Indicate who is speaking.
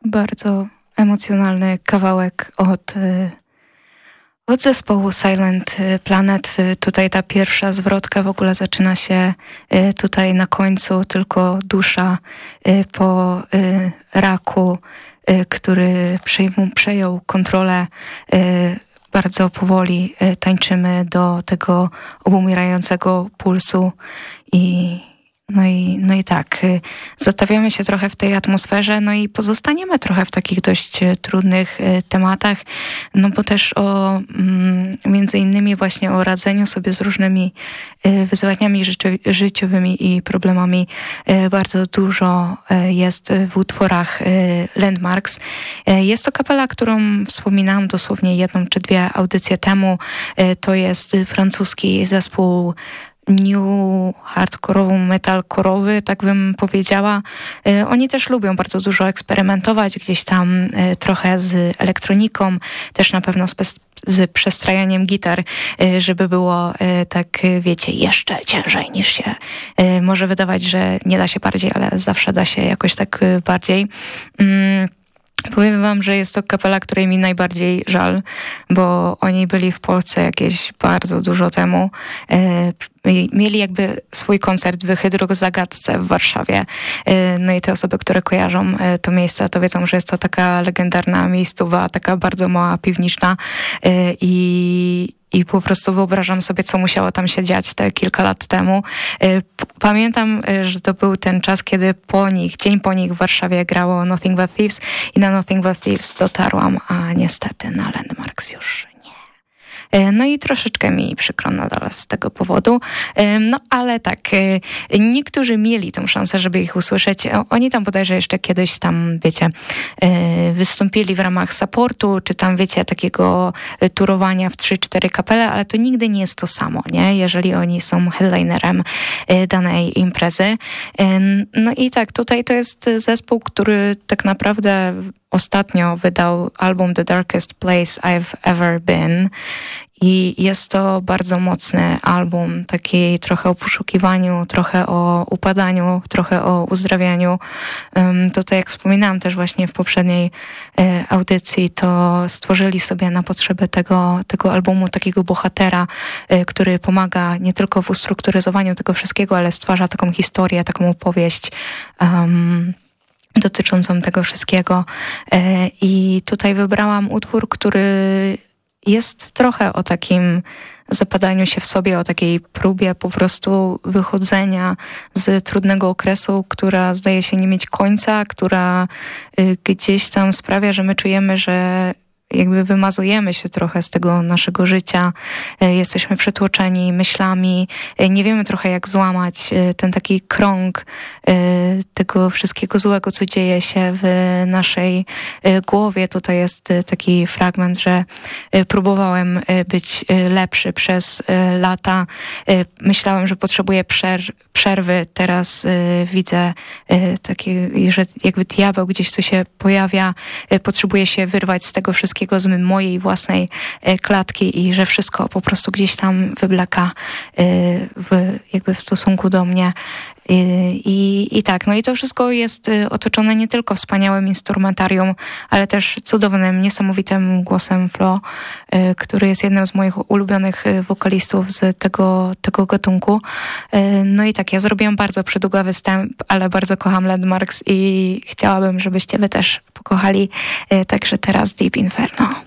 Speaker 1: Bardzo emocjonalny kawałek od zespołu Silent Planet. Tutaj ta pierwsza zwrotka w ogóle zaczyna się tutaj na końcu, tylko dusza po raku, który przejął kontrolę. Bardzo powoli tańczymy do tego obumierającego pulsu No i tak, zostawiamy się trochę w tej atmosferze, no i pozostaniemy trochę w takich dość trudnych tematach, no bo też między innymi właśnie o radzeniu sobie z różnymi wyzwaniami życiowymi i problemami bardzo dużo jest w utworach Landmarks. Jest to kapela, którą wspominałam dosłownie 1 czy 2 audycje temu. To jest francuski zespół new hardkorowy, metalkorowy, tak bym powiedziała. Oni też lubią bardzo dużo eksperymentować, gdzieś tam trochę z elektroniką, też na pewno z przestrajaniem gitar, żeby było tak, wiecie, jeszcze ciężej niż się może wydawać, że nie da się bardziej, ale zawsze da się jakoś tak bardziej. Powiem wam, że jest to kapela, której mi najbardziej żal, bo oni byli w Polsce jakieś bardzo dużo temu. Mieli jakby swój koncert w Hydrozagadce w Warszawie. No i te osoby, które kojarzą to miejsce, to wiedzą, że jest to taka legendarna miejscowa, taka bardzo mała piwniczna i po prostu wyobrażam sobie, co musiało tam się dziać te kilka lat temu. Pamiętam, że to był ten czas, kiedy dzień po nich w Warszawie grało Nothing But Thieves i na Nothing But Thieves dotarłam, a niestety na Landmarks już nie. No i troszeczkę mi przykro nadal z tego powodu. No ale tak, niektórzy mieli tę szansę, żeby ich usłyszeć. Oni tam bodajże jeszcze kiedyś tam, wiecie, wystąpili w ramach supportu, czy tam, wiecie, takiego turowania w 3-4 kapele, ale to nigdy nie jest to samo, nie? Jeżeli oni są headlinerem danej imprezy. No i tak, tutaj to jest zespół, który tak naprawdę ostatnio wydał album The Darkest Place I've Ever Been i jest to bardzo mocny album, taki trochę o poszukiwaniu, trochę o upadaniu, trochę o uzdrawianiu. Tutaj, jak wspominałam też właśnie w poprzedniej audycji, to stworzyli sobie na potrzeby tego albumu takiego bohatera, który pomaga nie tylko w ustrukturyzowaniu tego wszystkiego, ale stwarza taką historię, taką opowieść dotyczącą tego wszystkiego. I tutaj wybrałam utwór, który jest trochę o takim zapadaniu się w sobie, o takiej próbie po prostu wychodzenia z trudnego okresu, która zdaje się nie mieć końca, która gdzieś tam sprawia, że my czujemy, że jakby wymazujemy się trochę z tego naszego życia, jesteśmy przytłoczeni myślami, nie wiemy trochę jak złamać ten taki krąg tego wszystkiego złego, co dzieje się w naszej głowie. Tutaj jest taki fragment, że próbowałem być lepszy przez lata, myślałem, że potrzebuję przerwy, teraz widzę takie, że jakby diabeł gdzieś tu się pojawia, potrzebuję się wyrwać z tego wszystkiego, z mojej własnej klatki i że wszystko po prostu gdzieś tam wyblaka jakby w stosunku do mnie. I tak, no i to wszystko jest otoczone nie tylko wspaniałym instrumentarium, ale też cudownym, niesamowitym głosem Flo, który jest jednym z moich ulubionych wokalistów z tego gatunku. No i tak, ja zrobiłam bardzo przydługawy wstęp, ale bardzo kocham Landmarks i chciałabym, żebyście wy też pokochali. Także teraz Deep Inferno.